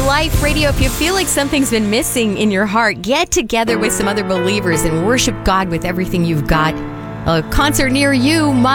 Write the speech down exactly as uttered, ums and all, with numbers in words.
Life Radio. If you feel like something's been missing in your heart, get together with some other believers and worship God with everything you've got. A concert near you might